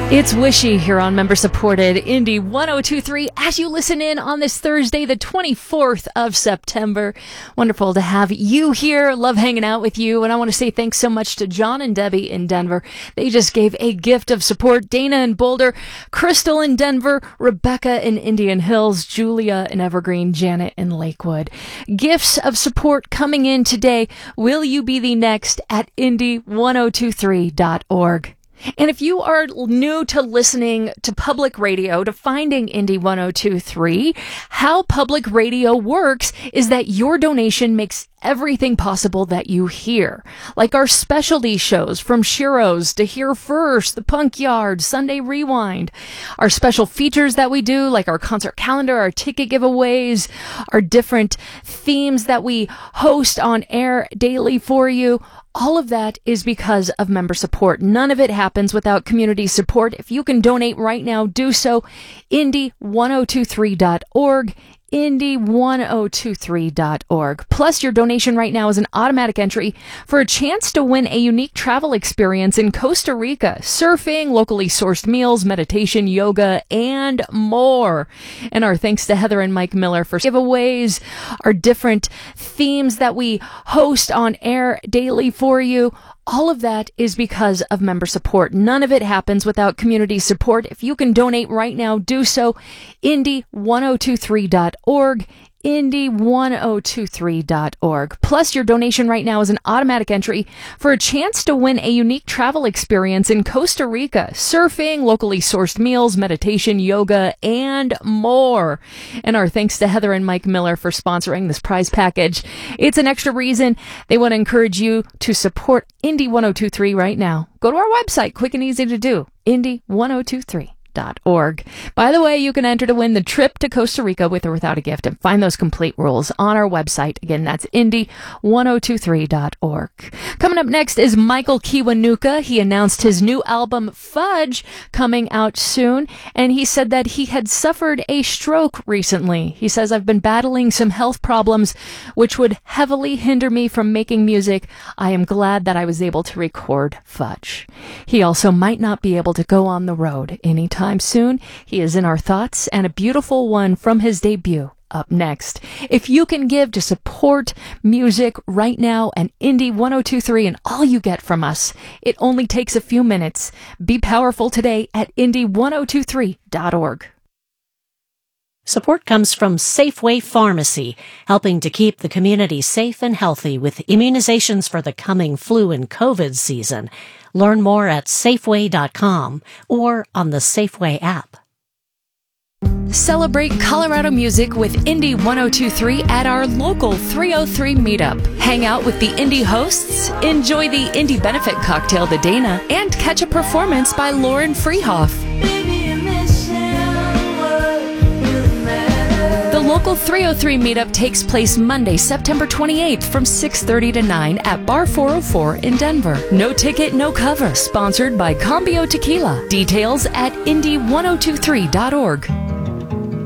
It's Wishy here on member-supported Indie 1023 as you listen in on this Thursday, the 24th of September. Wonderful to have you here. Love hanging out with you. And I want to say thanks so much to John and Debbie in Denver. They just gave a gift of support. Dana in Boulder, Crystal in Denver, Rebecca in Indian Hills, Julia in Evergreen, Janet in Lakewood. Gifts of support coming in today. Will you be the next at indie1023.org? And if you are new to listening to public radio, to finding Indie 1023, how public radio works is that your donation makes everything possible that you hear. Like our specialty shows from Shiro's to Here First, The Punk Yard, Sunday Rewind. Our special features that we do, like our concert calendar, our ticket giveaways, our different themes that we host on air daily for you. All of that is because of member support. None of it happens without community support. If you can donate right now, do so. Indie1023.org. Indie1023.org. Plus, your donation right now is an automatic entry for a chance to win a unique travel experience in Costa Rica. Surfing, locally sourced meals, meditation, yoga, and more. And our thanks to Heather and Mike Miller for giveaways, our different themes that we host on air daily for you. All of that is because of member support. None of it happens without community support. If you can donate right now, do so. Indie1023.org. Indie1023.org. Plus, your donation right now is an automatic entry for a chance to win a unique travel experience in Costa Rica. Surfing, locally sourced meals, meditation, yoga, and more. And our thanks to Heather and Mike Miller for sponsoring this prize package. It's an extra reason they want to encourage you to support Indie 1023 right now. Go to our website, quick and easy to do, Indie1023.org. By the way, you can enter to win the trip to Costa Rica with or without a gift and find those complete rules on our website. Again, that's Indie1023.org. Coming up next is Michael Kiwanuka. He announced his new album, Fudge, coming out soon, and he said that he had suffered a stroke recently. He says, I've been battling some health problems which would heavily hinder me from making music. I am glad that I was able to record Fudge. He also might not be able to go on the road anytime soon. He is in our thoughts, and a beautiful one from his debut up next. If you can give to support music right now and Indie 1023 and all you get from us, it only takes a few minutes. Be powerful today at indie1023.org. Support comes from Safeway Pharmacy, helping to keep the community safe and healthy with immunizations for the coming flu and COVID season. Learn more at Safeway.com or on the Safeway app. Celebrate Colorado music with Indie 1023 at our local 303 meetup. Hang out with the Indie hosts, enjoy the Indie benefit cocktail to Dana, and catch a performance by Lauren Freehoff. The local 303 meetup takes place Monday, September 28th from 6:30 to 9 at Bar 404 in Denver. No ticket, no cover. Sponsored by Cambio Tequila. Details at indie1023.org.